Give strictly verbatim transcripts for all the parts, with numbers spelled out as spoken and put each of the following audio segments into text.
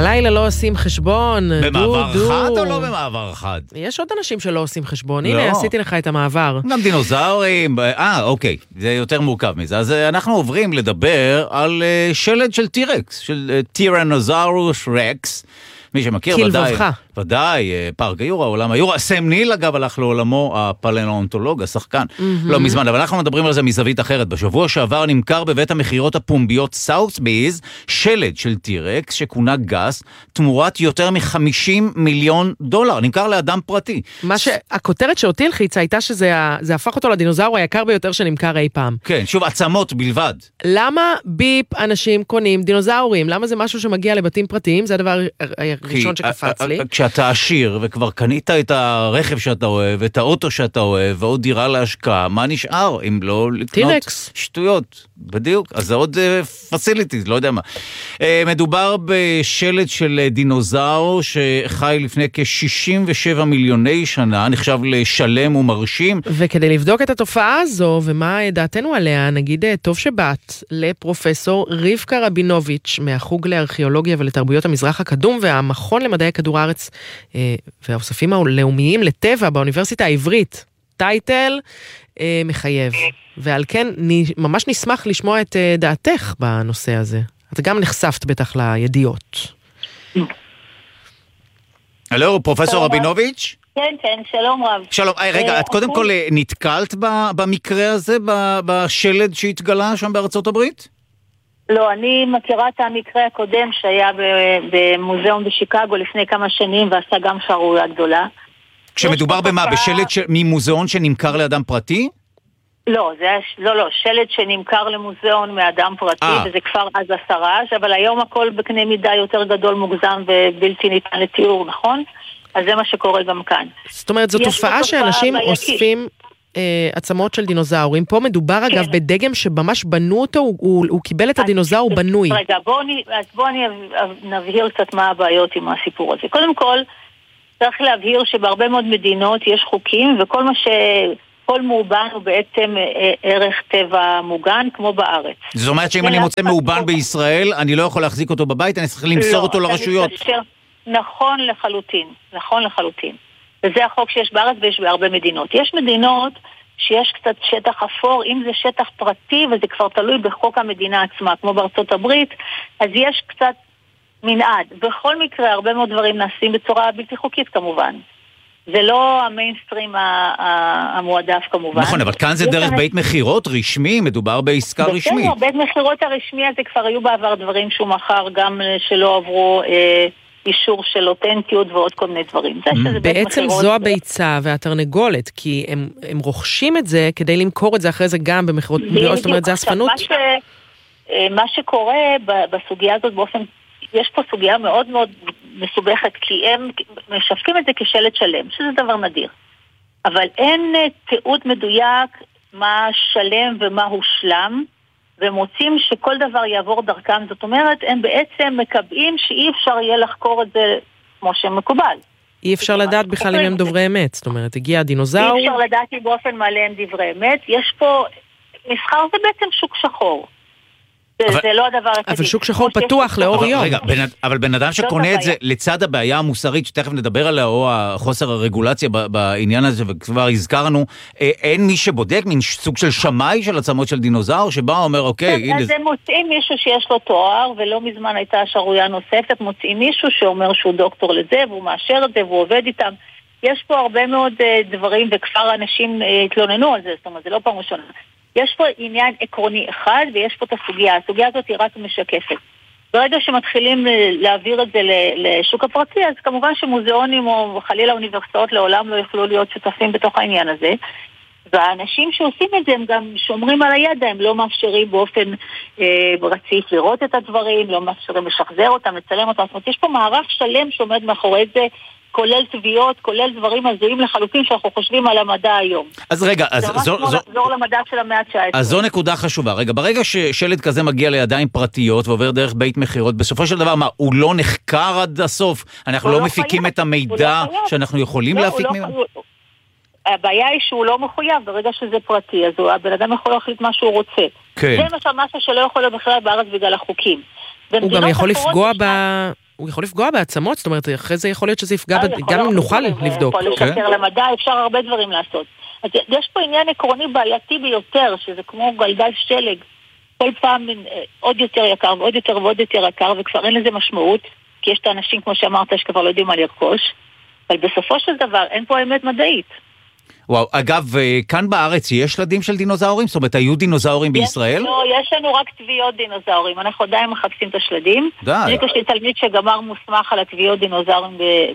הלילה לא עושים חשבון. במעבר אחד או לא במעבר אחד? יש עוד אנשים שלא עושים חשבון. הנה, עשיתי לך את המעבר. גם דינוזאורים. אה, אוקיי. זה יותר מורכב מזה. אז אנחנו עוברים לדבר על שלד של טירקס, של טירנוזאורוס רקס. מי שמכיר ודאי, ודאי, פארק היורה, העולם היורה, סם ניל אגב הלך לעולמו, הפלנאונטולוג, השחקן, לא מזמן, אבל אנחנו מדברים על זה מזווית אחרת. בשבוע שעבר נמכר בבית המחירות הפומביות סאות'ביז שלד של טירקס שכונה גס, תמורת יותר מ-חמישים מיליון דולר, נמכר לאדם פרטי. מה שהכותרת שאותי הלחיצה הייתה שזה הפך אותו לדינוזאור היקר ביותר שנמכר אי פעם. כן, שוב, עצמות בלבד. למה ביפ אנשים קונים דינוזאורים? למה זה משהו שמגיע לבתים פרטיים? זה הדבר ראשון שקפץ לי. כשאתה עשיר וכבר קנית את הרכב שאתה אוהב, את האוטו שאתה אוהב, ועוד דירה להשקעה, מה נשאר אם לא לקנות טירקס. שטויות? בדיוק. אז זה עוד פסיליטיז, לא יודע מה. מדובר בשלד של דינוזאור שחי לפני כ-שישים ושבע מיליוני שנה, נחשב לשלם ומרשים. וכדי לבדוק את התופעה הזו ומה דעתנו עליה, נגיד טוב שבאת לפרופסור רבקה רבינוביץ' מהחוג לארכיאולוגיה ולתרבויות המזרח הקדום והמכון למדעי כדור הארץ אה, והאוספים הלאומיים לטבע באוניברסיטה העברית. טייטל אה, מחייב. ועל כן אני ממש נשמח לשמוע את אה, דעתך בנושא הזה. את גם נחשפת בטח לידיעות. הלו, פרופסור רבינוביץ'? כן, כן, שלום רב. שלום, רגע, את קודם כל נתקלת במקרה הזה, בשלד שהתגלה שם בארצות הברית? לא, אני מכירה את המקרה הקודם שהיה במוזיאון בשיקגו לפני כמה שנים ועשה גם שערורייה גדולה. כשמדובר במה? בשלד ממוזיאון שנמכר לאדם פרטי? לא, זה לא, לא, שלד שנמכר למוזיאון מאדם פרטי, וזה כפר עזה סרש, אבל היום הכל בקנה מידה יותר גדול, מוגזם ובלתי ניתן לתיאור, נכון? אז זה מה שקורה גם כאן. זאת אומרת, זו תופעה שאנשים אוספים עצמות של דינוזאורים. פה מדובר אגב בדגם שממש בנו אותו, הוא קיבל את הדינוזאור בנוי. רגע, בואו אני נבהיר קצת מה הבעיות עם הסיפור הזה. קודם כל, צריך להבהיר שבהרבה מאוד מדינות יש חוקים, וכל מה ש... כל מאובן הוא בעצם ערך טבע מוגן, כמו בארץ. זאת אומרת שאם אני מוצא מאובן בישראל, אני לא יכול להחזיק אותו בבית, אני צריך למסור אותו לרשויות. נכון לחלוטין, נכון לחלוטין. וזה החוק שיש בארץ ויש בהרבה מדינות. יש מדינות שיש קצת שטח אפור, אם זה שטח פרטי, וזה כבר תלוי בחוק המדינה עצמה, כמו בארצות הברית, אז יש קצת מנעד. בכל מקרה, הרבה מאוד דברים נעשים בצורה בלתי חוקית כמובן. זה לא המיינסטרים המועדף כמובן. נכון, אבל כאן זה דרך בית מחירות רשמי, מדובר בעסקה רשמית. בסדר, בית מחירות הרשמי הזה כבר היו בעבר דברים שהוא מחר, גם שלא עברו אישור של אותנטיות ועוד כל מיני דברים. בעצם זו הביצה והתרנגולת, כי הם רוכשים את זה כדי למכור את זה אחרי זה גם במחירות, זאת אומרת, זה הספנות. מה שקורה בסוגיה הזאת באופן, יש פה סוגיה מאוד מאוד מסובכת, כי הם משווקים את זה כשלד שלם, שזה דבר נדיר. אבל אין תיעוד מדויק מה שלם ומה הושלם, ומוצאים שכל דבר יעבור דרכם. זאת אומרת, הם בעצם מקבעים שאי אפשר יהיה לחקור את זה כמו שמקובל. אי אפשר לדעת בכלל אם הם דוברי אמת. זאת אומרת, הגיע הדינוזאור. אי אפשר לדעת אם באופן מלא הם דברי אמת. יש פה, מסחר זה בעצם שוק שחור. זה לא הדבר הכי. אבל שוק שחור פתוח לאור יום. רגע, אבל בן אדם שקונה את זה לצד הבעיה המוסרית, שתכף נדבר עליה, או החוסר הרגולציה בעניין הזה, וכבר הזכרנו, אין מי שבודק, מין סוג של שמאי של עצמות של דינוזאור, שבא אומר, אוקיי, אז הם מוצאים מישהו שיש לו תואר, ולא מזמן הייתה שערורייה נוספת, מוצאים מישהו שאומר שהוא דוקטור לזה, והוא מאשר את זה, והוא עובד איתם. יש פה הרבה מאוד דברים, וכפר אנשים התלוננו על זה, זאת אומרת, זה לא פעם ראשונה. יש פה עניין עקרוני אחד, ויש פה את הסוגיה. הסוגיה הזאת היא רק משקפת. ברגע שמתחילים להעביר את זה לשוק הפרטי, אז כמובן שמוזיאונים או חלילה אוניברסיטאות לעולם לא יכלו להיות שותפים בתוך העניין הזה. והאנשים שעושים את זה הם גם שומרים על הידע, הם לא מאפשרים באופן אה, רציף לראות את הדברים, לא מאפשרים לשחזר אותם, לצלם אותם. זאת אומרת, יש פה מערך שלם שעומד מאחורי זה, כולל תביעות, כולל דברים הזויים לחלוטין שאנחנו חושבים על המדע היום. אז רגע, אז זו... זה ממש כמו לחזור למדע של המאה ה-תשע עשרה. אז זו נקודה חשובה. רגע, ברגע ששלד כזה מגיע לידיים פרטיות ועובר דרך בית מחירות, בסופו של דבר, מה, הוא לא נחקר עד הסוף? אנחנו לא מפיקים את המידע שאנחנו יכולים להפיק ממנו? הבעיה היא שהוא לא מחויב, ברגע שזה פרטי, אז הבן אדם יכול להחליט מה שהוא רוצה. זה משהו שלא יכול להיות בכלל בארץ בגלל החוקים. הוא גם יכול לפגוע ב... הוא יכול לפגוע בעצמות, זאת אומרת, אחרי זה יכול להיות שזה יפגע, גם אם נוכל לבדוק. יכול לשקר למדע, אפשר הרבה דברים לעשות. אז יש פה עניין עקרוני בעייתי ביותר, שזה כמו גלגל שלג, כל פעם עוד יותר יקר ועוד יותר ועוד יותר יקר, וכבר אין לזה משמעות, כי יש את האנשים, כמו שאמרת, שכבר לא יודעים מה לרכוש, אבל בסופו של דבר אין פה אמת מדעית. וואו, אגב, כאן בארץ יש שלדים של דינוזאורים? זאת אומרת, היו דינוזאורים בישראל? לא, יש לנו רק טביעות דינוזאורים, אנחנו עדיין מחפשים את השלדים. די. יש לי תלמיד שגמר מוסמך על הטביעות דינוזאורים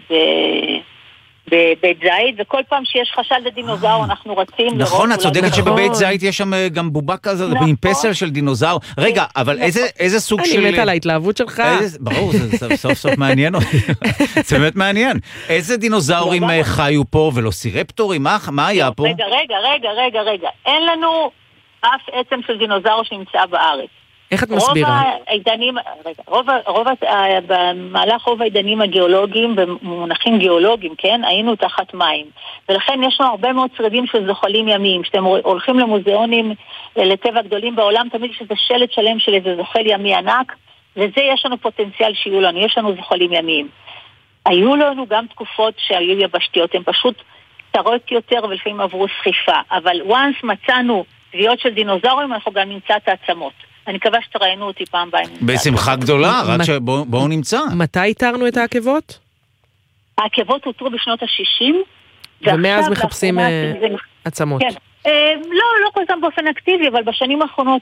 בבית זית, וכל פעם שיש חשד לדינוזאור אנחנו רצים לראות. נכון, את צודקת שבבית זית יש שם גם בובה כזה, עם פסל של דינוזאור. רגע, אבל איזה סוג של... אני מת על ההתלהבות שלך. ברור, זה סוף סוף מעניין אותי. זה באמת מעניין. איזה דינוזאורים חיו פה ולוסירפטורים? מה היה פה? רגע, רגע, רגע, רגע, רגע. אין לנו אף עצם של דינוזאור שנמצא בארץ. איך את מסבירה? רוב העידנים, רגע, רוב, רוב, במהלך רוב העידנים הגיאולוגיים, במונחים גיאולוגיים, כן, היינו תחת מים. ולכן יש לנו הרבה מאוד שרידים של זוחלים ימיים. כשאתם הולכים למוזיאונים לטבע גדולים בעולם, תמיד יש איזה שלט שלם של איזה זוחל ימי ענק, וזה יש לנו פוטנציאל שיהיו לנו, יש לנו זוחלים ימיים. היו לנו גם תקופות שהיו יבשתיות, הן פשוט קצרות יותר ולפעמים עברו סחיפה. אבל once מצאנו טביעות של דינוזאורים, אנחנו גם נמצא את העצמות. אני מקווה שתראיינו אותי פעם בהם. בשמחה גדולה, רק שבואו נמצא. מתי איתרנו את העקבות? העקבות הותרו בשנות ה-שישים. ומאז מחפשים עצמות. כן. לא, לא כל הזמן באופן אקטיבי, אבל בשנים האחרונות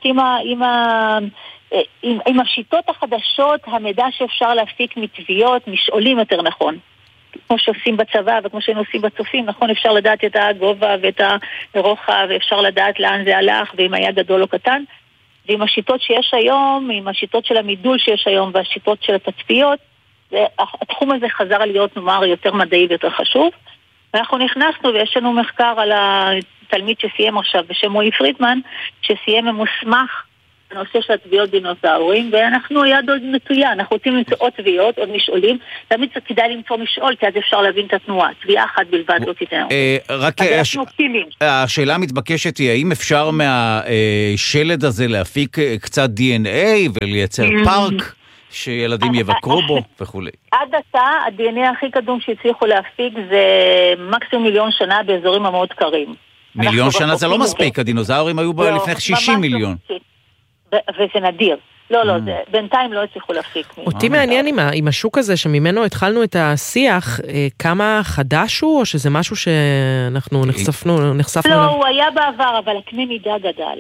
עם השיטות החדשות, המידע שאפשר להפיק מטביעות, משאולים יותר נכון. כמו שעושים בצבא וכמו שהם עושים בצופים, נכון, אפשר לדעת את הגובה ואת הרוחב, ואפשר לדעת לאן זה הלך, ואם היה גדול או קטן. ועם השיטות שיש היום, עם השיטות של המידול שיש היום והשיטות של התצפיות, התחום הזה חזר להיות נאמר יותר מדעי ויותר חשוב. ואנחנו נכנסנו ויש לנו מחקר על התלמיד שסיים עכשיו בשם רועי פרידמן, שסיים ממוסמך בנושא של הטביעות דינוזאורים, ואנחנו יד עוד נטויה, אנחנו רוצים למצוא עוד טביעות, עוד משאולים, תמיד כדאי למצוא משאול, כי אז אפשר להבין את התנועה, טביעה אחת בלבד לא תיתן. רק השאלה המתבקשת היא, האם אפשר מהשלד הזה להפיק קצת די אן איי ולייצר פארק שילדים יבקרו בו וכו'? עד עתה, ה-די אן איי הכי קדום שהצליחו להפיק זה מקסימום מיליון שנה באזורים המאוד קרים. מיליון שנה זה לא מספיק, הדינוזאורים היו בו לפני שישים מיליון. וזה נדיר. לא, לא, בינתיים לא הצליחו להפיק. אותי מעניין עם השוק הזה שממנו התחלנו את השיח, כמה חדש הוא, או שזה משהו שאנחנו נחשפנו אליו? לא, הוא היה בעבר, אבל הקנה מידה גדל.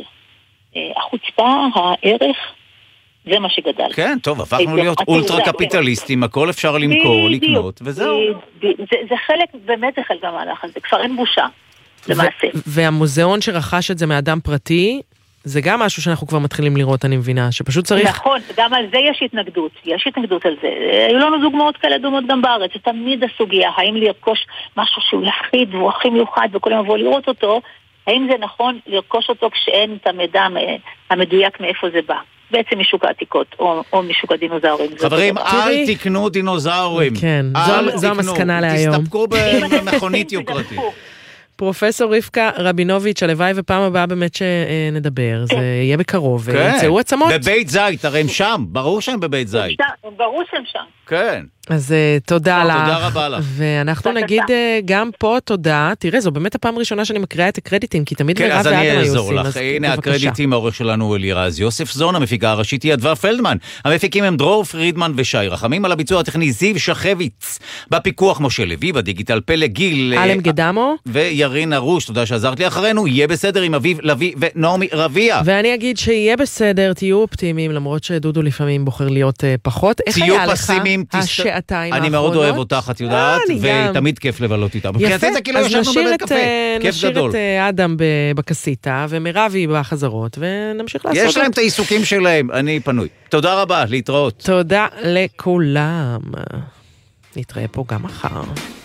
החוצפה, הערך, זה מה שגדל. כן, טוב, הפכנו להיות אולטרה קפיטליסטים, הכל אפשר למכור, לקנות, וזהו. זה חלק, באמת זה חלק מהמהלך הזה, כבר אין בושה, למעשה. והמוזיאון שרכש את זה מאדם פרטי, זה גם משהו שאנחנו כבר מתחילים לראות, אני מבינה, שפשוט צריך... נכון, גם על זה יש התנגדות, יש התנגדות על זה. היו לנו דוגמאות כאלה דומות גם בארץ, זה תמיד הסוגיה, האם לרכוש משהו שהוא יחיד והוא הכי מיוחד וכולם יבואו לראות אותו, האם זה נכון לרכוש אותו כשאין את המידע המדויק מאיפה זה בא. בעצם משוק העתיקות, או, או משוק הדינוזאורים. חברים, אל תקנו דינוזאורים. כן, זו, זו המסקנה להיום. תסתפקו במכונית יוקרתית. פרופסור רבקה רבינוביץ', הלוואי ופעם הבאה באמת שנדבר, זה יהיה בקרוב, וימצאו עצמות. בבית זית, הרי הם שם, ברור שהם בבית זית. ברור שהם שם. כן. אז תודה לך. תודה רבה לך. ואנחנו נגיד גם פה תודה, תראה, זו באמת הפעם הראשונה שאני מקריאה את הקרדיטים, כי תמיד מירב ואדם היו עושים, אז בבקשה. הנה הקרדיטים, העורך שלנו אלירז יוסף זון, המפיקה הראשית היא אדווה פלדמן, המפיקים הם דרור פרידמן ושי רחמים, על הביצוע הטכני זיו שחביץ, בפיקוח משה לוי, בדיגיטל פלא גיל, אלם גדמו, וירין ארוש, תודה שעזרת לי אחרינו, יהיה בסדר עם אביב לוי ונעמי רביה. ואני אגיד שיהיה בסדר, תהיו אופטימיים, למרות שדודו לפעמים בוחר להיות פחות. איך היה לך השעתיים האחרונות? אני מאוד אוהב אותך, את יודעת, ותמיד כיף לבלות איתה. יפה, אז נשאיר את אדם בקסיטה, ומרבי בחזרות, ונמשיך לעשות. יש להם את העיסוקים שלהם, אני פנוי. תודה רבה, להתראות. תודה לכולם. נתראה פה גם מחר.